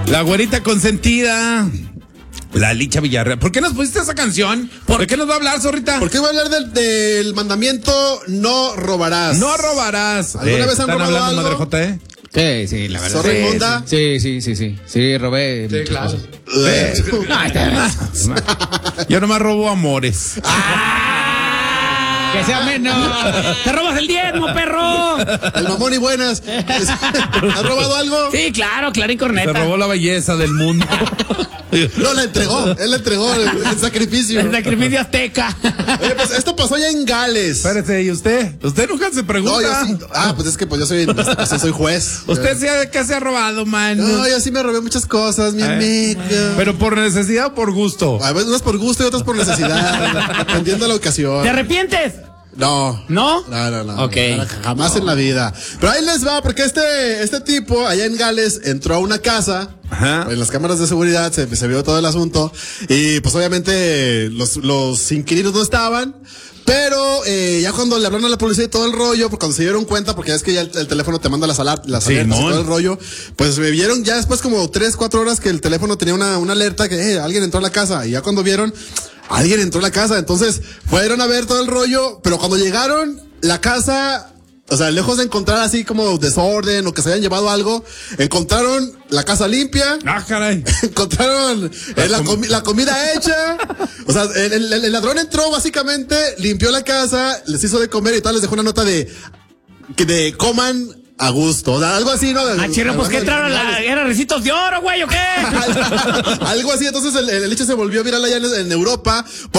La güerita consentida. La Licha Villarreal. ¿Por qué nos pusiste esa canción? ¿Por qué nos va a hablar, zorrita? ¿Por qué va a hablar del mandamiento no robarás? No robarás. ¿Alguna vez han ¿Están robado hablando, algo? Madre J, Sí, la verdad. ¿Zorra inmunda? Sí, robé. Sí, claro. Yo nomás robo amores. Que sea menos. ¡Te robas el diezmo, perro! El mamón y buenas. ¿Has robado algo? Sí, claro, Clarín Corneta. Se robó la belleza del mundo. No, la entregó. Él la entregó el sacrificio. El sacrificio azteca. Oye, pues esto pasó allá en Gales. Espérate, ¿y usted? ¿Usted nunca se pregunta? No, yo sí. Pues es que yo soy juez. ¿Usted qué se ha robado, man? No, yo sí me robé muchas cosas, mi amiga. ¿Pero por necesidad o por gusto? A veces unas por gusto y otras por necesidad, dependiendo de la ocasión. ¿Te arrepientes? No. ¿No? No. Ok. Jamás en la vida. Pero ahí les va, porque este tipo allá en Gales entró a una casa. Ajá. En las cámaras de seguridad se vio todo el asunto. Y pues obviamente los inquilinos no estaban. Pero ya cuando le hablaron a la policía y todo el rollo, porque cuando se dieron cuenta, porque ya es que ya el teléfono te manda las alertas y todo el rollo, pues me vieron ya después como 3-4 horas que el teléfono tenía una alerta que alguien entró a la casa. Y ya cuando vieron, alguien entró a la casa. Entonces fueron a ver todo el rollo, pero cuando llegaron, la casa, o sea, lejos de encontrar así como desorden o que se hayan llevado algo, encontraron la casa limpia. Ah, caray. Encontraron la comida hecha. O sea, el ladrón entró básicamente, limpió la casa, les hizo de comer y tal, les dejó una nota de coman a gusto. O sea, algo así, ¿no? Chirro, pues que entraron ¿eran recitos de oro, güey, o qué? Algo así. Entonces el hecho se volvió viral allá en Europa.